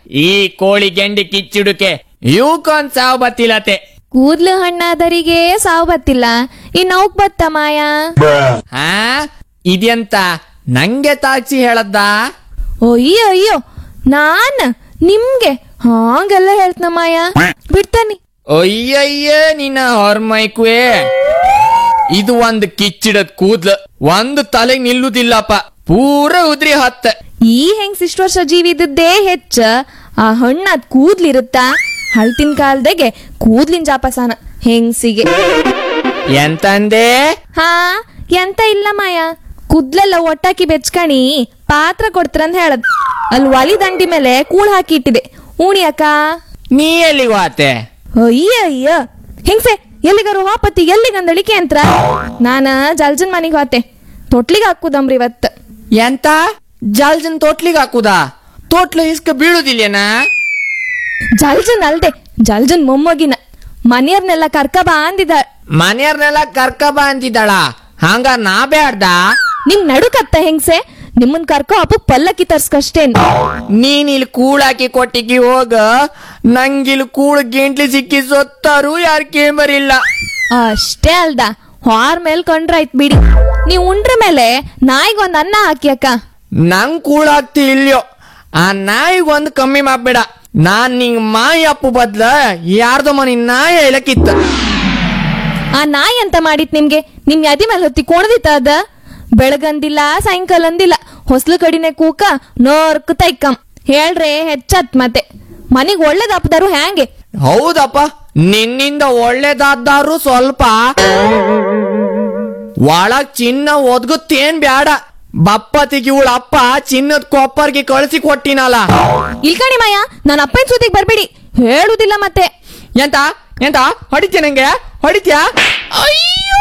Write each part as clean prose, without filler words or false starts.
ಈ ಕೋಳಿ ಗೆಂಡಿ ಕಿಚ್ಚಿಡುಕೆ ಇವಕ್ಕೊಂದ್ ಸಾವು ಬತ್ತಿಲತೆ. ಕೂದ್ಲು ಹಣ್ಣಾದರಿಗೆ ಸಾವು ಬತ್ತಿಲ್ಲ, ಇನ್ನೌಕ್ ಬತ್ತ ಮಾಯ. ಹಾ ಇದೆಂತ ನಂಗೆ ತಾಕ್ಸಿ ಹೇಳದ್ದ? ಅಯ್ಯೋ ಅಯ್ಯೋ, ನಾನ್ ನಿಮ್ಗೆ ಹಾಗೆಲ್ಲ ಹೇಳ್ತನ ಮಾಯ, ಬಿಡ್ತಾನಿ. ಅಯ್ಯಯ್ಯ ನಿನ್ನ ಹೊರ್ಮೈಕುವೆ, ಇದು ಒಂದ್ ಕಿಚ್ಚಿಡದ್ ಕೂದ್ಲು, ಒಂದು ತಲೆಗ್ ನಿಲ್ಲುದಿಲ್ಲಪ್ಪ, ಪೂರ ಉದ್ರಿ ಹತ್ತ. ಈ ಹೆಂಗ್ ಇಷ್ಟು ವರ್ಷ ಜೀವಿದ್ದೇ ಹೆಚ್ಚ, ಆ ಹಣ್ಣಾದ್ ಕೂದ್ಲಿರುತ್ತಾ? ಹಳ್ತಿನ ಕಾಲದಾಗೆ ಕೂದ್ಲಿನ ಜಾಪಸಾನ ಹೆಂಗ್ಸಿಗೆ. ಎಂತಂದೆ? ಹಾ ಎಂತ ಇಲ್ಲ ಮಾಯ, ಕೂದ್ಲೆಲ್ಲ ಒಟ್ಟಾಕಿ ಬೆಚ್ಕಣಿ ಪಾತ್ರ ಕೊಡ್ತಾರಂತ ಹೇಳದ್. ಅಲ್ಲಿ ಒಲಿ ದಂಡಿ ಮೇಲೆ ಕೂಳ್ ಹಾಕಿ ಇಟ್ಟಿದೆ, ಉಣಿ ಅಕ್ಕ. ನೀ ಎಲ್ಲಿ ವಾತೆ? ಅಯ್ಯ ಅಯ್ಯ ಹೆಂಗ್ಸೆ, ಎಲ್ಲಿಗಾರು ಹಾಪತಿ ಎಲ್ಲಿಗಂದಳಿಕೆ ಅಂತ್ರ? ನಾನ ಜಲ್ಜನ್ ಮನಿಗ್ ಹೋತೆ, ತೊಟ್ಲಿಗೆ ಹಾಕುದಮ್ರಿ ಇವತ್. ಎಂತ ಜಲ್ಜನ್ ತೋಟ್ಲಿಗೆ ಹಾಕುದಾ? ತೋಟ್ಲು ಇಸ್ಕ ಬೀಳುದಿಲ್ಲೇನಾ? ಜಲ್ಜನ್ ಅಲ್ದೆ, ಜಲ್ಜನ್ ಮೊಮ್ಮಗಿನ ಮನೆಯವ್ರನ್ನೆಲ್ಲ ಕರ್ಕ ಬಾ ಅಂದಿದ. ಮನೆಯವ್ರನ್ನೆಲ್ಲ ಕರ್ಕ ಬಾ ಅಂತಿದ್ದಾಳ? ಹಂಗ ನಾ ಬ್ಯಾಡ್ದ? ನಿಮ್ ನಡುಕತ್ತ ಹೆಂಗ್ಸೆ, ನಿಮ್ಮನ್ ಕರ್ಕೊ ಹಬ್ಬಕ್ ಪಲ್ಲಕ್ಕಿ ತರ್ಸ್ಕಷ್ಟೇನ್. ನೀನ್ ಇಲ್ಲಿ ಕೂಳಾಕಿ ಕೊಟ್ಟಿಗೆ ಹೋಗ, ನಂಗಿಲ್ ಕೂಳು ಗೆಂಟ್ಲಿ ಸಿಕ್ಕಿ ಸೊತ್ತಾರು ಯಾರ್ ಕೇಮರಿಲ್ಲ. ಅಷ್ಟೇ ಅಲ್ದ, ಹಾರ್ ಮೇಲ್ ಕಂಡ್ರಾಯ್ತ್ ಬಿಡಿ. ನೀವ್ ಉಂಡ್ರ ಮೇಲೆ ನಾಯಿಗೊಂದ್ ಅನ್ನ ಹಾಕಿ ಅಕ್ಕ. ನಂಗ್ ಕೂಳಾಗ್ತಿ ಇಲ್ಯೋ, ಆ ನಾಯಿಗೊಂದು ಕಮ್ಮಿ ಮಾಡ್ಬೇಡ. ನಾನ್ ನಿಂಗ್ ಮಾಯಿ ಅಪ್ಪು ಬದ್ಲ ಯಾರ್ದೋ ಮನಿ ನಾಯಿ ಹೇಳಕ್ಕಿತ್ತ. ಆ ನಾಯಿ ಅಂತ ಮಾಡಿತ್ ನಿಮ್ಗೆ? ನಿಮ್ ಯಾದಿ ಮೇಲೆ ಹೊತ್ತಿ ಕೋಣದಿತ್ತ ಅದ? ಬೆಳಗಂದಿಲ್ಲ ಸಾಯಂಕಾಲ ಅಂದಿಲ್ಲ, ಹೊಸ್ಲು ಕಡಿನೆ ಕೂಕ ನೋರ್ಕ ತೈಕಂ ಹೇಳ್ರೆ ಹೆಚ್ಚತ್. ಮತ್ತೆ ಮನಿಗ್ ಒಳ್ಳೇದಪ್ಪದಾರು ಹ್ಯಾಂಗೆ? ಹೌದಪ್ಪ, ನಿನ್ನಿಂದ ಒಳ್ಳೇದಾದ್ರು ಸ್ವಲ್ಪ. ಒಳಗ್ ಚಿನ್ನ ಒದ್ಗುತ್ತೇನ್ ಬ್ಯಾಡ, ಬಪ್ಪತಿಗೆ ಇವಳ ಅಪ್ಪ ಚಿನ್ನದ ಕೊಪ್ಪರ್ಗೆ ಕಳಿಸಿ ಕೊಟ್ಟಿನಲ್ಲ. ಇಲ್ಕಣಿ ಮಾಯ, ನನ್ನ ಅಪ್ಪನ ಸುದ್ದಿಗೆ ಬರ್ಬೇಡಿ, ಹೇಳುದಿಲ್ಲ ಮತ್ತೆ. ಎಂತ ಎಂತ ಹೊಡಿತ್ಯ? ನಂಗೆ ಹೊಡಿತ್ಯಾ? ಅಯ್ಯೋ,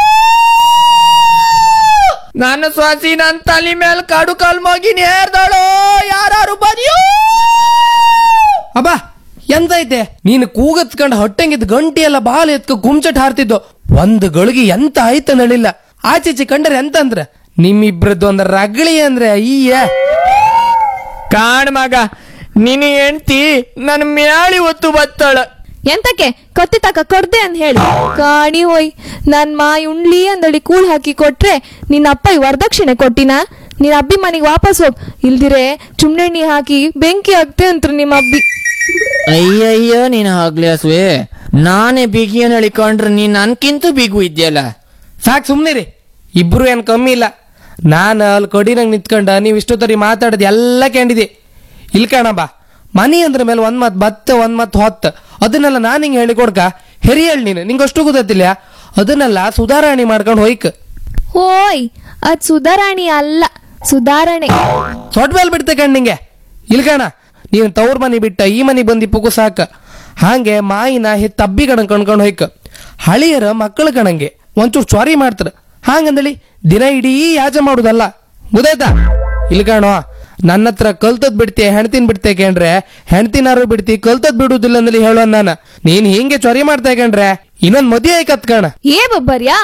ನನ್ನ ಸ್ವಾಸಿ ನನ್ ತಲೆ ಮೇಲೆ ಕಾಡು ಕಾಲ್ ಮಗಿನ ಹೇರ್ದಾಳೋ, ಯಾರು ಬದಿಯೋ. ಅಬ್ಬಾ ಎಂತ ಐತೆ ನೀನು ಕೂಗತ್ಕಂಡ್ ಹೊಟ್ಟೆಂಗಿದ್ ಗಂಟಿ ಎಲ್ಲ ಬಾಲ್ ಎತ್ಕ ಗುಮ್ಚಟ್ ಹಾರ್ತಿದ್ದು, ಒಂದು ಗಳಿಗೆ ಎಂತ ಆಯ್ತ ನಳಿಲ್ಲ. ಆಚೀಚೆ ಕಂಡ್ರೆ ಎಂತ ಅಂದ್ರ ನಿಮ್ಮಿಬ್ರದ್ದು ಒಂದ್ ರಗಳಿ ಅಂದ್ರೆ ಅಯ್ಯ. ಕಾಣ್ ಮಗ, ನಿನ್ನ ಹೆಂಡ್ತಿ ನನ್ ಮ್ಯಾಳಿ ಒತ್ತು ಬತ್ತಾಳ. ಎಂತಕ್ಕೆ ಕತ್ತಿ ತಕ ಕೊಡ್ದೆ ಅಂತ ಹೇಳಿ ಕಾಣಿ ಹೋಯ್. ನನ್ ಮಾಯಿ ಉಣ್ಲಿ ಅಂದಳಿ ಕೂಳ್ ಹಾಕಿ ಕೊಟ್ರೆ ನಿನ್ನ ಅಪ್ಪ ವರದಕ್ಷಿಣೆ ಕೊಟ್ಟಿನ? ನಿನ್ನ ಅಬ್ಬಿ ಮನೆಗೆ ವಾಪಸ್ ಹೋಗ್, ಇಲ್ದಿರೆ ಚುಮ್ನೆಣ್ಣಿ ಹಾಕಿ ಬೆಂಕಿ ಹಾಕ್ತೆ ಅಂತ್ರು ನಿಮ್ಮ ಅಬ್ಬಿ. ಅಯ್ಯಯ್ಯ ನೀನ್ ಆಗ್ಲಿ ಹಸುವೆ, ನಾನೇ ಬಿಗಿಯನ್ ಹೇಳಿಕೊಂಡ್ರೆ ನೀನ್ ನನ್ಕಿಂತ ಬಿಗು ಇದ್ಯಲ್ಲ. ಸಾಕ್ ಸುಮ್ನಿರಿ, ಇಬ್ರು ಏನ್ ಕಮ್ಮಿ ಇಲ್ಲ. ನಾನು ಅಲ್ಲಿ ಕಡಿನಂಗ್ ನಿಂತ್ಕೊಂಡ ನೀವ್ ಇಷ್ಟೊತ್ತರಿ ಮಾತಾಡದ್ ಎಲ್ಲ ಕೇಳಿದೆ. ಇಲ್ಕಣ ಬಾ, ಮನಿ ಅಂದ್ರ ಮೇಲೆ ಒಂದ್ ಮತ್ ಬತ್ತ ಒಂದ್ ಮತ್ ಹೊತ್ತ, ಅದನ್ನೆಲ್ಲ ನಾನ್ ಹಿಂಗ್ ಹೇಳಿ ಕೊಡ್ಕ ಹೆರಿಯಳ್ ನೀನು, ನಿಂಗಷ್ಟು ಗೊತ್ತಿಲ್ಲ. ಅದನ್ನೆಲ್ಲ ಸುಧಾರಣೆ ಮಾಡ್ಕೊಂಡ್ ಹೋಯ್ಕ. ಹೋಯ್, ಅದ್ ಸುಧಾರಾಣಿ ಅಲ್ಲ, ಸುಧಾರಣೆ. ಸೊಟ್ ಮೇಲೆ ಬಿಡ್ತೆ ಕಣ್ ನಿಂಗೆ. ಇಲ್ಕಣ, ನೀನ್ ತವ್ರ ಮನಿ ಬಿಟ್ಟ ಈ ಮನಿ ಬಂದಿ ಪುಗು ಸಾಕ. ಹಾಗೆ ಮಾಯಿನ ತಬ್ಬಿ ಕಣಂಗ್ ಕಣ್ಕೊಂಡ್ ಹೋಯ್ಕ. ಹಳಿಯರ ಮಕ್ಕಳ ಕಣಂಗೆ ಒಂಚೂರು ಚ್ವಾರಿ ಮಾಡ್ತಾರ, ಹಾಗಂದಳಿ ದಿನ ಇಡೀ ಯಾಜ ಮಾಡುದಲ್ಲ, ಗೊತ್ತಾಯ್ತಾ? ಇಲ್ಕಣೋ, ನನ್ನ ಹತ್ರ ಕಲ್ತದ್ ಬಿಡ್ತಿ ಹೆಣ್ತಿನ್ ಬಿಡ್ತೆ ಕೇಂಡ್ರೆ, ಹೆಣ್ತಿನಾರು ಬಿಡ್ತಿ ಕಲ್ತದ್ ಬಿಡುದಿಲ್ಲ ಅಂದಲ್ಲಿ ಹೇಳೋ ನಾನ. ನೀನ್ ಹಿಂಗೆ ಚೊರಿ ಮಾಡ್ತಾ ಕೇಂಡ್ರೆ ಇನ್ನೊಂದ್ ಮದುವೆ ಆಯ್ಕತ್ ಕಣ. ಏ ಬಬ್ಬರ್ಯಾ,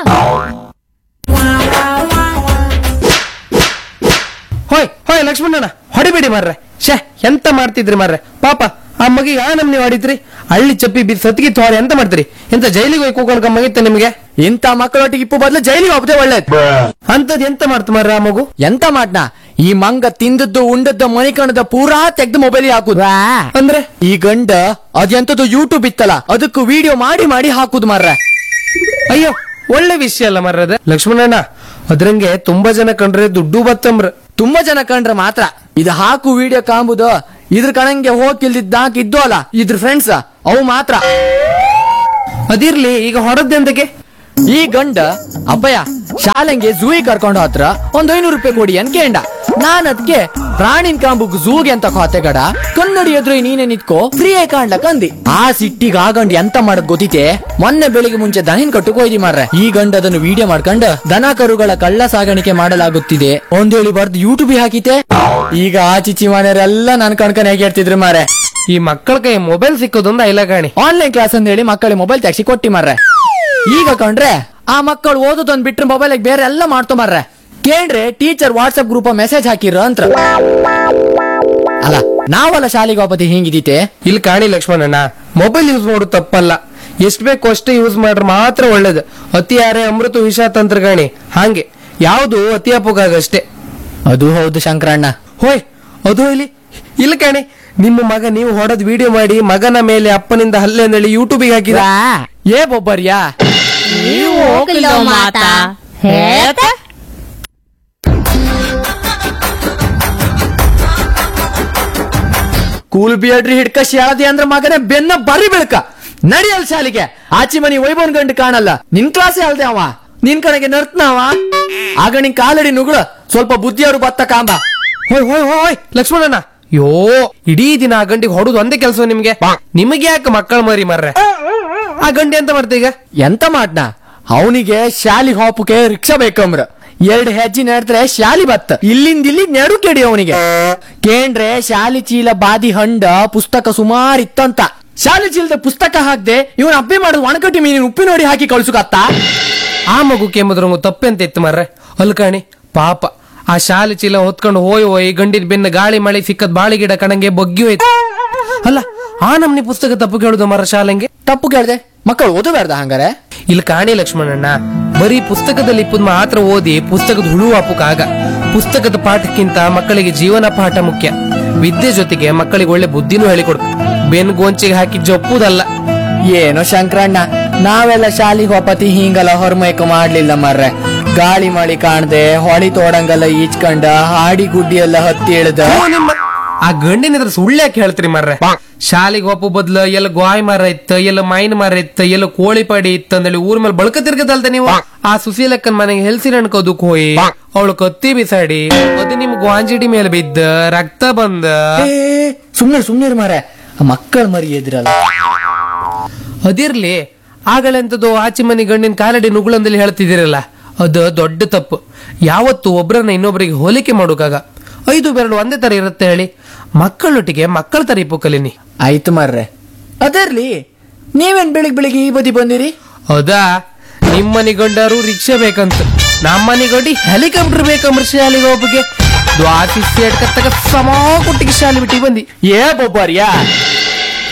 ಹೋಯ್ ಹೋಯ್ ಲಕ್ಷ್ಮಣಣ್ಣ, ಹೊಡಿಬೇಡಿ ಮಾರ್ರೆ. ಶೇ ಎಂತ ಮಾಡ್ತಿದ್ರಿ ಮಾರ್ರೆ, ಪಾಪ ಆ ಮಗಿಗೆ ಆ ನಮ್ನಿ ಹೊಡಿತ್ರಿ. ಹಳ್ಳಿ ಚಪ್ಪಿ ಬಿದ್ದು ಸತ್ಗಿ ತೋರಿ ಎಂತ ಮಾಡ್ತೀರಿ? ಎಂತ ಜೈಲಿಗೆ ಹೋಗಿ ಕೂಕೊಂಡ್ ಮಗಿತ್ತ ನಿಮ್ಗೆ? ಇಂಥ ಮಕ್ಕಳೊಟ್ಟಿಗೆ ಇಪ್ಪು ಬದ್ಲು ಜೈಲಿಗೆ ಹೋಗ್ತೇ ಒಳ್ಳೇದು. ಅಂತದ್ ಎಂತ ಮಾಡ್ತ ಮಾರ್ರೆ ಆ ಮಗು? ಎಂತ ಮಾಡ್ನ, ಈ ಮಂಗ ತಿಂದದ್ದು ಉಂಡದ್ದು ಮಣಿಕಣದ ಪೂರಾ ತೆಗ್ದು ಮೊಬೈಲ್ ಹಾಕುದು. ಅಂದ್ರೆ ಈ ಗಂಡ ಅದೆಂತದ್ದು ಯೂಟ್ಯೂಬ್ ಇತ್ತಲ್ಲ, ಅದಕ್ಕೂ ವಿಡಿಯೋ ಮಾಡಿ ಮಾಡಿ ಹಾಕುದು ಮಾರ್ರೆ. ಅಯ್ಯೋ, ಒಳ್ಳೆ ವಿಷಯ ಅಲ್ಲ ಮಾರ್ರದ ಲಕ್ಷ್ಮಣಣ್ಣ. ಅದ್ರಂಗೆ ತುಂಬಾ ಜನ ಕಂಡ್ರೆ ದುಡ್ಡು ಬತ್ತಂಬ್ರ. ತುಂಬಾ ಜನ ಕಂಡ್ರೆ ಮಾತ್ರ ಇದು ಹಾಕು ವಿಡಿಯೋ ಕಾಂಬುದು. ಇದ್ರ ಕಣಂಗೆ ಹೋಗಿಲ್ದಿದ್ದಾಕ ಇದ್ದು ಅಲ್ಲ ಇದ್ರ ಫ್ರೆಂಡ್ಸ್, ಅವು ಮಾತ್ರ. ಅದಿರ್ಲಿ, ಈಗ ಹೊರದ್ದೆಂತಕ್ಕೆ? ಈ ಗಂಡ ಅಬ್ಬಯ್ಯ ಶಾಲೆಂಗೆ ಝೂಗೆ ಕರ್ಕೊಂಡು ಹತ್ರ ಒಂದ್ 500 ರೂಪಾಯಿ ಕೊಡಿ ಅಂತ ಕೇಂಡ. ನಾನ್ ಅದಕ್ಕೆ ಪ್ರಾಣಿನ್ ಕಾಂಬುಗ್ ಝೂಗೆ ಅಂತ ಖಾತೆಗಡ ಕನ್ನಡಿ ಎದುರು ನೀನೆ ನಿತ್ಕೋ ಫ್ರೀ ಆಗಿ ಕಾಣ್ಲಕ್ ಅಂದಿ. ಆ ಸಿಟ್ಟಿಗೆ ಆ ಗಂಡ ಎಂತ ಮಾಡದ್ ಗೊತ್ತಿತೆ? ಮೊನ್ನೆ ಬೆಳಿಗ್ಗೆ ಮುಂಚೆ ದನಿನ್ ಕಟ್ಟುಕ್ ಹೋಯ್ದಿ ಮಾರ್ರೆ. ಈ ಗಂಡ ಅದನ್ನು ವಿಡಿಯೋ ಮಾಡ್ಕೊಂಡು ದನ ಕರುಗಳ ಕಳ್ಳ ಸಾಗಾಣಿಕೆ ಮಾಡಲಾಗುತ್ತಿದೆ ಒಂದೇಳಿ ಬರ್ದು ಯೂಟ್ಯೂಬ್ ಹಾಕಿತೆ. ಈಗ ಆ ಚಿಚ್ಚಿ ಮನೆಯವರೆಲ್ಲ ನನ್ ಕಣ್ಕನ್ ಹೇಗೆ ಹೇಳ್ತಿದ್ರು ಮಾರ್ರೆ. ಈ ಮಕ್ಕಳ ಕೈ ಮೊಬೈಲ್ ಸಿಕ್ಕೋದೊಂದು ಐಲ ಕಾಣಿ. ಆನ್ಲೈನ್ ಕ್ಲಾಸ್ ಅಂತ ಹೇಳಿ ಮಕ್ಕಳಿಗೆ ಮೊಬೈಲ್ ತೆಗ್ಸಿ ಕೊಟ್ಟಿ ಮಾರ್ರೆ. ಈಗ ಕಂಡ್ರೆ ಆ ಮಕ್ಕಳು ಓದೋದೊಂದ್ ಬಿಟ್ರೆ ಮೊಬೈಲ್ ಬೇರೆ ಎಲ್ಲ ಮಾಡ್ತೊ ಮಾರ್ರೆ. ಕೇಳ್ರೆ ಟೀಚರ್ ವಾಟ್ಸ್ಆಪ್ ಗ್ರೂಪ್ ಮೆಸೇಜ್ ಹಾಕಿರ ಅಂತ. ಅಲ್ಲ ನಾವಲ್ಲ ಶಾಲೆಗೆ ವಾಪತಿ ಹಿಂಗಿದೀತೆ. ಇಲ್ಲಿ ಕಾಣಿ ಲಕ್ಷ್ಮಣಣ್ಣ, ಮೊಬೈಲ್ ಯೂಸ್ ಮಾಡೋದು ತಪ್ಪಲ್ಲ, ಎಷ್ಟ್ ಬೇಕು ಅಷ್ಟೇ ಯೂಸ್ ಮಾಡ್ರೆ ಮಾತ್ರ ಒಳ್ಳೇದು. ಅತಿ ಯಾರೇ ಅಮೃತ ವಿಷ ತಂತ್ರಗಾಣಿ, ಹಾಗೆ ಯಾವ್ದು ಅತಿ ಅಪೋಗಾಗಷ್ಟೇ. ಅದು ಹೌದು ಶಂಕರಣ್ಣ. ಹೋಯ್ ಅದು ಇಲ್ಲಿ ಕಾಣಿ, ನಿಮ್ಮ ಮಗ ನೀವು ಹೊಡೆದ್ ವಿಡಿಯೋ ಮಾಡಿ ಮಗನ ಮೇಲೆ ಅಪ್ಪನಿಂದ ಹಲ್ಲೆ ಅಂದೇಳಿ ಯೂಟ್ಯೂಬಿಗೆ ಹಾಕಿದ. ಏ ಬೊಬ್ಬರ್ಯಾ, ನೀವು ಹೋಗಿಲ್ಲ ಮಾತಾ ಹೇಳ್ತ ಕೂಲ್ ಬಿಯಡ್ರಿ ಹಿಡ್ಕ ಶಾಳದಿ ಅಂದ್ರ ಮಗನೇ ಬೆನ್ನ ಬರಿ ಬೆಳ್ಕ ನಡಿಯಲ್ ಶಾಲಿಗೆ. ಆಚಿ ಮನಿ ವೈಭವನ್ ಗಂಡು ಕಾಣಲ್ಲ, ನಿನ್ ಕ್ಲಾಸೇ ಅಲ್ದೆ ಅವ, ನಿನ್ ಕಡೆಗೆ ನರ್ತನವ. ಆಗ ನಿನ್ ಕಾಲಡಿ ನುಗ್ಳ ಸ್ವಲ್ಪ ಬುದ್ಧಿಯವರು ಬತ್ತ ಕಾಂಬ. ಹೋಯ್ ಹೋಯ್ ಹೋಯ್ ಲಕ್ಷ್ಮಣಣ್ಣ, ಯೋ ಇಡೀ ದಿನ ಆ ಗಂಡಿಗೆ ಹೊಡುದು ಒಂದೇ ಕೆಲಸ ನಿಮ್ಗೆ. ನಿಮಗೆ ಯಾಕೆ ಮಕ್ಕಳ ಮರಿ ಮರ್ರೆ? ಆ ಗಂಡಿ ಎಂತ ಮಾಡ್ತ ಈಗ? ಎಂತ ಮಾಡ್ನ, ಅವನಿಗೆ ಶಾಲಿ ಹೋಪಕ್ಕೆ ರಿಕ್ಷಾ ಬೇಕಂಬ್ರ. 2 ಹೆಜ್ಜೆ ನಡೆದ್ರೆ ಶಾಲಿ ಬತ್ತ, ಇಲ್ಲಿಂದ ಇಲ್ಲಿ ನೆಡು ಕೆಡಿ ಅವನಿಗೆ. ಕೇಂದ್ರೆ ಶಾಲಿ ಚೀಲ ಬಾದಿ ಹಂಡ ಪುಸ್ತಕ ಸುಮಾರು ಇತ್ತಂತ. ಶಾಲಿ ಚೀಲದ ಪುಸ್ತಕ ಹಾಕ್ದೆ ಇವನ್ ಅಬ್ಬೆ ಮಾಡುದು ಒಣಕಟ್ಟಿ ಮೀನಿನ ಉಪ್ಪಿ ನೋಡಿ ಹಾಕಿ ಕಳ್ಸುಕತ್ತ. ಆ ಮಗು ಕೆಮ್ಮದ್ರಂಗು ತಪ್ಪೆಂತ ಇತ್ತು ಮರ್ರೆ. ಅಲ್ಕಾಣಿ ಪಾಪ ಆ ಶಾಲೆ ಚೀಲ ಹೊತ್ಕೊಂಡು ಹೋಯ್ ಗಂಡಿನ ಬೆನ್ನ ಗಾಳಿ ಮಳೆ ಸಿಕ್ಕದ್ ಬಾಳಿ ಗಿಡ ಕಣಂಗೆ ಬಗ್ಗಿ ಹೋಯ್ತು. ಅಲ್ಲ ಆ ನಮ್ನಿ ಪುಸ್ತಕ ತಪ್ಪು ಕೇಳುದು ಮರ ಶಾಲೆಂಗೆ? ತಪ್ಪು ಕೇಳ್ದೆ, ಮಕ್ಕಳು ಓದಬೇಡ್ದ ಹಂಗಾರೆ? ಇಲ್ಲಿ ಕಾಣಿ ಲಕ್ಷ್ಮಣಣ್ಣ, ಬರೀ ಪುಸ್ತಕದಲ್ಲಿ ಇಪ್ಪದ್ ಮಾತ್ರ ಓದಿ ಪುಸ್ತಕದ ಹುಳು ಆಗ. ಪುಸ್ತಕದ ಪಾಠಕ್ಕಿಂತ ಮಕ್ಕಳಿಗೆ ಜೀವನ ಪಾಠ ಮುಖ್ಯ. ವಿದ್ಯೆ ಜೊತೆಗೆ ಮಕ್ಕಳಿಗೆ ಒಳ್ಳೆ ಬುದ್ಧಿನೂ ಹೇಳಿಕೊಡು. ಬೆನ್ ಗೋಂಚಿಗೆ ಹಾಕಿ ಜಪ್ಪುದಲ್ಲ. ಏನೋ ಶಂಕರಣ್ಣ, ನಾವೆಲ್ಲ ಶಾಲಿಗೆ ಹೋಪತಿ ಹಿಂಗಲ್ಲ ಹೊರಮೈಕ ಮಾಡ್ಲಿಲ್ಲ ಮರ್ರೆ. ಗಾಳಿ ಮಳಿ ಕಾಣ್ದೆ ಹೊಳಿ ತೋಡಂಗಲ್ಲ ಈಚ್ಕಂಡ ಹಾಡಿ ಗುಡ್ಡಿ ಎಲ್ಲ ಹತ್ತಿ ಇಳ್ದ. ಆ ಗಂಡಿನ ಇದ್ರ ಸುಳ್ಳ್ಯಾಕೆ ಹೇಳ್ತೀರಿ ಮರ್ರೆ? ಶಾಲೆಗೆ ಒಪ್ಪು ಬದ್ಲು ಎಲ್ಲ ಗಾಯ್ ಮರ ಇತ್ತು, ಎಲ್ಲ ಮೈನ್ ಮರ ಇತ್ತು, ಎಲ್ಲ ಕೋಳಿ ಪಡಿ ಇತ್ತು ಅಂದೇಳಿ ಊರ್ ಮೇಲೆ ಬಳಕ ತಿರ್ಗದಲ್ದ ನೀವು. ಆ ಸುಶೀಲಕ್ಕನ್ ಮನೆಗೆ ಹೆಲ್ಸಿನ ಅನ್ಕೋದಕ್ ಹೋಯಿ ಅವಳು ಕತ್ತಿ ಬಿಸಾಡಿ ಅದು ನಿಮ್ ಗ್ವಾಂಜಿಡಿ ಮೇಲೆ ಬಿದ್ದ ರಕ್ತ ಬಂದ. ಸುಮ್ನೆ ಮಾರೆ, ಮಕ್ಕಳ ಮರಿ ಎದ್ರಲ್ಲ. ಅದಿರ್ಲಿ, ಆಗಲೆಂತದ್ದು ಆಚೆ ಮನೆ ಗಂಡಿನ ಕಾಲಡಿ ನುಗ್ಳಂದಲ್ಲಿ ಹೇಳ್ತಿದಿರಲ್ಲ, ಅದು ದೊಡ್ಡ ತಪ್ಪು. ಯಾವತ್ತು ಒಬ್ರನ್ನ ಇನ್ನೊಬ್ರಿಗೆ ಹೋಲಿಕೆ ಮಾಡೋಕಾಗ 5 ಬೆರಳು ಒಂದೇ ತರ ಇರುತ್ತೆ ಹೇಳಿ. ಮಕ್ಕಳೊಟ್ಟಿಗೆ ಮಕ್ಕಳ ತರ ಇಪ್ಪು ಕಲೀನಿ. ಆಯ್ತು ಮರ್ರೆ, ಅದರ್ಲಿ ನೀವೇನ್ ಬೆಳಿಗ್ಗೆ ಈ ಬದಿ ಬಂದಿರಿ? ಹೌದಾ, ನಿಮ್ಮನಿ ಗಂಡರು ರಿಕ್ಷಾ ಬೇಕಂತ, ನಮ್ಮನಿ ಗಂಡಿ ಹೆಲಿಕಾಪ್ಟರ್ ಬೇಕಂಬ್ರ ಶಾಲೆಗೆ ಒಬ್ಬಗೆ ದ್ವಾಸಿ ಸೇಡ್ಕತ್ತಗ ಸಮ ಕೊಟ್ಟಿಗೆ ಶಾಲೆ ಬಿಟ್ಟಿ ಬಂದಿ. ಏ ಬೊಬ್ಬರ್ಯಾ,